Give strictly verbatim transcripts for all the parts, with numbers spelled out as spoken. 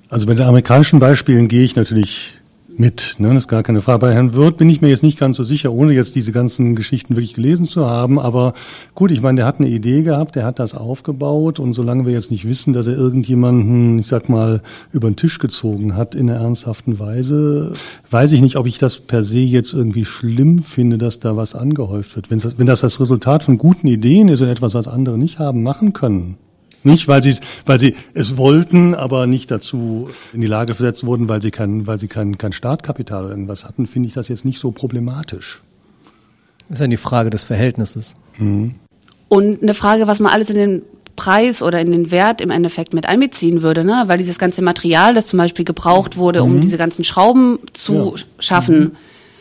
Also bei den amerikanischen Beispielen gehe ich natürlich mit, ne, das ist gar keine Frage. Bei Herrn Wirth bin ich mir jetzt nicht ganz so sicher, ohne jetzt diese ganzen Geschichten wirklich gelesen zu haben. Aber gut, ich meine, der hat eine Idee gehabt, der hat das aufgebaut. Und solange wir jetzt nicht wissen, dass er irgendjemanden, ich sag mal, über den Tisch gezogen hat in einer ernsthaften Weise, weiß ich nicht, ob ich das per se jetzt irgendwie schlimm finde, dass da was angehäuft wird. Wenn das, wenn das das Resultat von guten Ideen ist und etwas, was andere nicht haben machen können, nicht, weil sie weil sie es wollten, aber nicht dazu in die Lage versetzt wurden, weil sie kein, weil sie kein, kein Startkapital oder irgendwas hatten, finde ich das jetzt nicht so problematisch. Das ist ja die Frage des Verhältnisses. Mhm. Und eine Frage, was man alles in den Preis oder in den Wert im Endeffekt mit einbeziehen würde, ne? Weil dieses ganze Material, das zum Beispiel gebraucht wurde, um mhm. diese ganzen Schrauben zu ja. schaffen, mhm.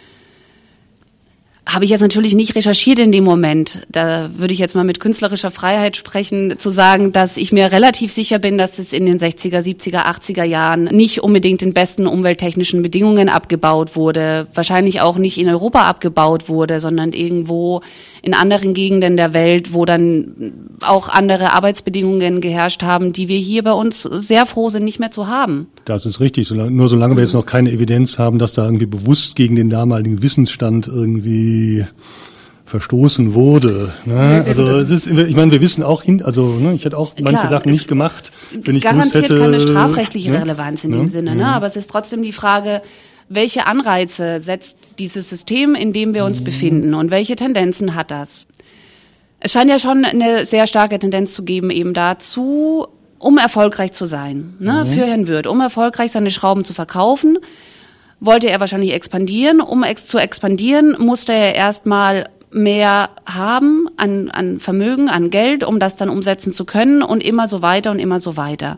habe ich jetzt natürlich nicht recherchiert in dem Moment. Da würde ich jetzt mal mit künstlerischer Freiheit sprechen, zu sagen, dass ich mir relativ sicher bin, dass es in den sechziger, siebziger, achtziger Jahren nicht unbedingt in besten umwelttechnischen Bedingungen abgebaut wurde, wahrscheinlich auch nicht in Europa abgebaut wurde, sondern irgendwo in anderen Gegenden der Welt, wo dann auch andere Arbeitsbedingungen geherrscht haben, die wir hier bei uns sehr froh sind, nicht mehr zu haben. Das ist richtig. Nur solange wir jetzt noch keine Evidenz haben, dass da irgendwie bewusst gegen den damaligen Wissensstand irgendwie verstoßen wurde. Ne? Also es ist, ich meine, wir wissen auch, hin, also ne, ich hätte auch manche Klar, Sachen nicht gemacht, wenn ich gewusst hätte. Garantiert keine strafrechtliche ne? Relevanz in ne? dem Sinne, ne? Aber es ist trotzdem die Frage, welche Anreize setzt dieses System, in dem wir uns mhm. befinden, und welche Tendenzen hat das? Es scheint ja schon eine sehr starke Tendenz zu geben, eben dazu, um erfolgreich zu sein, ne? Mhm. Für Herrn Wirth, um erfolgreich seine Schrauben zu verkaufen, wollte er wahrscheinlich expandieren. Um ex- zu expandieren, musste er erstmal mehr haben an, an Vermögen, an Geld, um das dann umsetzen zu können, und immer so weiter und immer so weiter.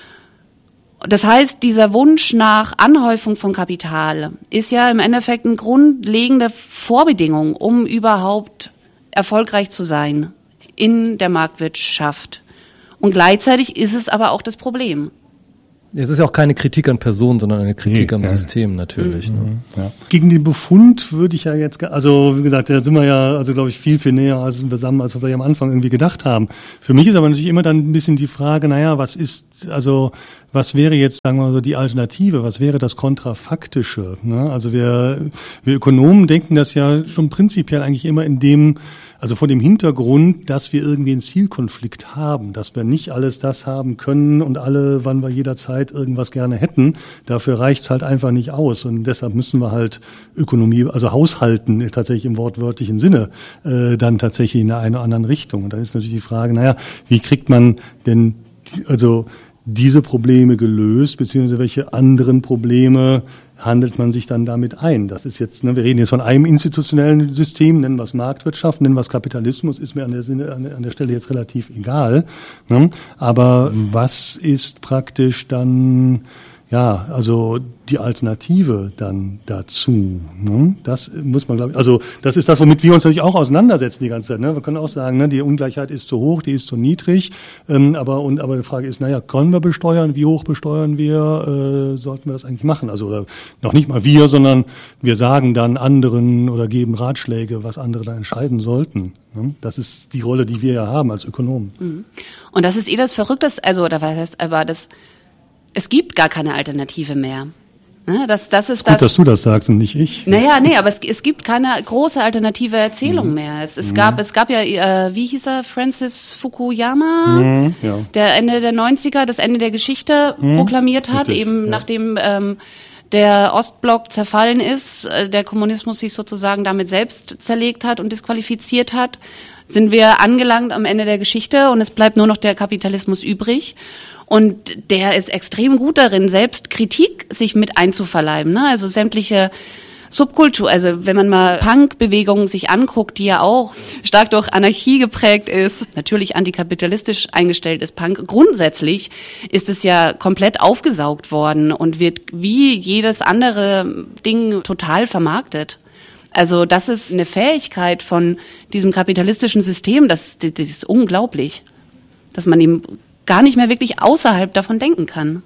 Das heißt, dieser Wunsch nach Anhäufung von Kapital ist ja im Endeffekt eine grundlegende Vorbedingung, um überhaupt erfolgreich zu sein in der Marktwirtschaft. Und gleichzeitig ist es aber auch das Problem. Es ist ja auch keine Kritik an Personen, sondern eine Kritik nee, am ja. System natürlich. Mhm. Ne? Ja. Gegen den Befund würde ich ja jetzt, also wie gesagt, da sind wir ja, also glaube ich, viel, viel näher als wir zusammen, als wir vielleicht am Anfang irgendwie gedacht haben. Für mich ist aber natürlich immer dann ein bisschen die Frage, naja, was ist, also was wäre jetzt, sagen wir mal so, die Alternative? Was wäre das Kontrafaktische? Ne? Also wir, wir Ökonomen denken das ja schon prinzipiell eigentlich immer in dem, also vor dem Hintergrund, dass wir irgendwie einen Zielkonflikt haben, dass wir nicht alles das haben können und alle, wann wir jederzeit irgendwas gerne hätten. Dafür reicht's halt einfach nicht aus, und deshalb müssen wir halt Ökonomie, also haushalten, tatsächlich im wortwörtlichen Sinne, äh, dann tatsächlich in einer anderen Richtung. Und dann ist natürlich die Frage, naja, wie kriegt man denn, also diese Probleme gelöst, beziehungsweise welche anderen Probleme handelt man sich dann damit ein? Das ist jetzt, ne, wir reden jetzt von einem institutionellen System, nennen wir es Marktwirtschaft, nennen wir es Kapitalismus, ist mir an der, Sinne, an der, an der Stelle jetzt relativ egal. Ne? Aber was ist praktisch dann, ja, also die Alternative dann dazu? Ne? Das muss man, glaube ich, also das ist das, womit wir uns natürlich auch auseinandersetzen die ganze Zeit. Ne? Wir können auch sagen, ne, die Ungleichheit ist zu hoch, die ist zu niedrig. Ähm, aber und aber die Frage ist, naja, können wir besteuern? Wie hoch besteuern wir? Äh, sollten wir das eigentlich machen? Also oder noch nicht mal wir, sondern wir sagen dann anderen oder geben Ratschläge, was andere dann entscheiden sollten. Ne? Das ist die Rolle, die wir ja haben als Ökonomen. Und das ist eh das Verrückteste, also oder was heißt, aber das es gibt gar keine Alternative mehr. Das, das ist Gut, das, dass du das sagst und nicht ich. Naja, nee, aber es, es gibt keine große alternative Erzählung mhm. mehr. Es, es, mhm. gab, es gab ja, äh, wie hieß er, Francis Fukuyama, mhm, ja. der Ende der neunziger das Ende der Geschichte mhm. proklamiert hat, Richtig, eben ja. nachdem ähm, der Ostblock zerfallen ist, äh, der Kommunismus sich sozusagen damit selbst zerlegt hat und disqualifiziert hat, sind wir angelangt am Ende der Geschichte, und es bleibt nur noch der Kapitalismus übrig. Und der ist extrem gut darin, selbst Kritik sich mit einzuverleiben, ne? Also sämtliche Subkultur, also wenn man mal Punk-Bewegungen sich anguckt, die ja auch stark durch Anarchie geprägt ist, natürlich antikapitalistisch eingestellt ist Punk. Grundsätzlich ist es ja komplett aufgesaugt worden und wird wie jedes andere Ding total vermarktet. Also das ist eine Fähigkeit von diesem kapitalistischen System, das, das ist unglaublich, dass man eben gar nicht mehr wirklich außerhalb davon denken kann.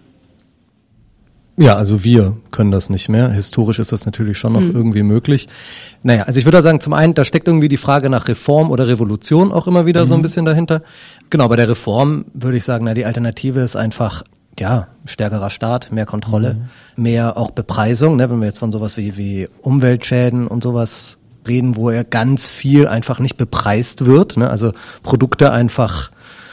Ja, also wir können das nicht mehr. Historisch ist das natürlich schon noch mhm. irgendwie möglich. Naja, also ich würde sagen, zum einen, da steckt irgendwie die Frage nach Reform oder Revolution auch immer wieder mhm. so ein bisschen dahinter. Genau, bei der Reform würde ich sagen, na, die Alternative ist einfach ja, stärkerer Staat, mehr Kontrolle, mhm. mehr auch Bepreisung, ne, wenn wir jetzt von sowas wie, wie Umweltschäden und sowas reden, wo ja ganz viel einfach nicht bepreist wird, ne, also Produkte einfach,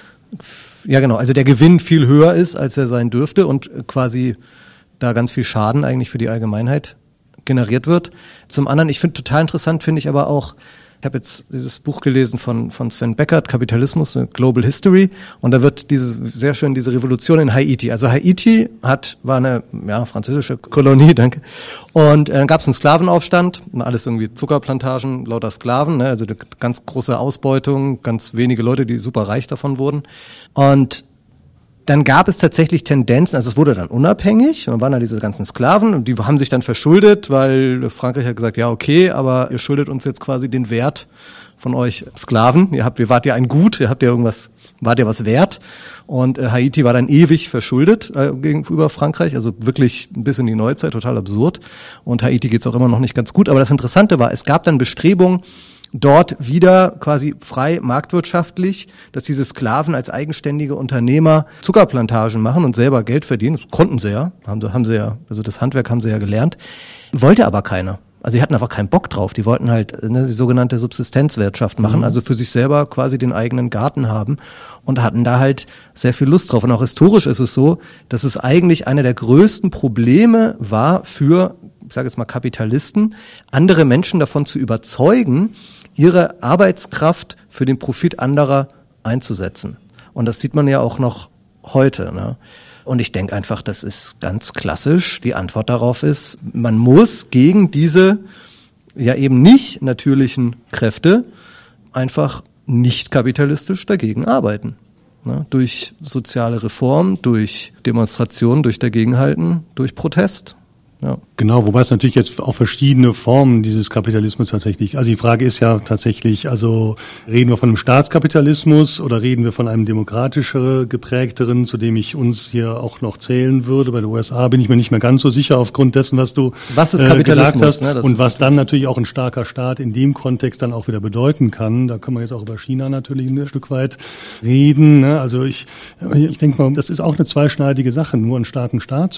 ja genau, also der Gewinn viel höher ist, als er sein dürfte und quasi da ganz viel Schaden eigentlich für die Allgemeinheit generiert wird. Zum anderen, ich finde total interessant, finde ich aber auch, ich habe jetzt dieses Buch gelesen von von Sven Beckert, Kapitalismus, Global History, und da wird diese sehr schön diese Revolution in Haiti. Also Haiti hat war eine ja französische Kolonie, danke. Und äh, dann gab es einen Sklavenaufstand, alles irgendwie Zuckerplantagen, lauter Sklaven, ne, also eine ganz große Ausbeutung, ganz wenige Leute, die super reich davon wurden. Und dann gab es tatsächlich Tendenzen, also es wurde dann unabhängig, dann waren da diese ganzen Sklaven und die haben sich dann verschuldet, weil Frankreich hat gesagt, ja okay, aber ihr schuldet uns jetzt quasi den Wert von euch Sklaven, ihr habt, ihr wart ja ein Gut, ihr habt ja irgendwas, wart ja was wert, und äh, Haiti war dann ewig verschuldet äh, gegenüber Frankreich, also wirklich bis in die Neuzeit, total absurd, und Haiti geht's auch immer noch nicht ganz gut, aber das Interessante war, es gab dann Bestrebungen, dort wieder quasi frei marktwirtschaftlich, dass diese Sklaven als eigenständige Unternehmer Zuckerplantagen machen und selber Geld verdienen. Das konnten sie ja, haben sie, haben sie ja, also das Handwerk haben sie ja gelernt. Wollte aber keiner. Also die hatten einfach keinen Bock drauf. Die wollten halt ne, die sogenannte Subsistenzwirtschaft machen, mhm. also für sich selber quasi den eigenen Garten haben und hatten da halt sehr viel Lust drauf. Und auch historisch ist es so, dass es eigentlich einer der größten Probleme war für, ich sage jetzt mal Kapitalisten, andere Menschen davon zu überzeugen, ihre Arbeitskraft für den Profit anderer einzusetzen. Und das sieht man ja auch noch heute, ne? Und ich denke einfach, das ist ganz klassisch. Die Antwort darauf ist, man muss gegen diese ja eben nicht natürlichen Kräfte einfach nicht kapitalistisch dagegen arbeiten. Ne? Durch soziale Reform, durch Demonstration, durch Dagegenhalten, durch Protest. Ja. Genau, wobei es natürlich jetzt auch verschiedene Formen dieses Kapitalismus tatsächlich, also die Frage ist ja tatsächlich, also reden wir von einem Staatskapitalismus oder reden wir von einem demokratischer geprägteren, zu dem ich uns hier auch noch zählen würde. Bei den U S A bin ich mir nicht mehr ganz so sicher aufgrund dessen, was du was ist Kapitalismus, gesagt hast, ne? Das und was dann natürlich auch ein starker Staat in dem Kontext dann auch wieder bedeuten kann. Da können wir jetzt auch über China natürlich ein Stück weit reden. Ne? Also ich, ich denke mal, das ist auch eine zweischneidige Sache, nur einen starken Staat